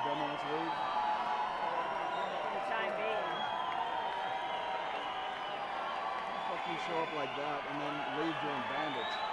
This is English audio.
Gunman wants to leave. For the time being. How the fuck do you show up like that and then leave doing bandits?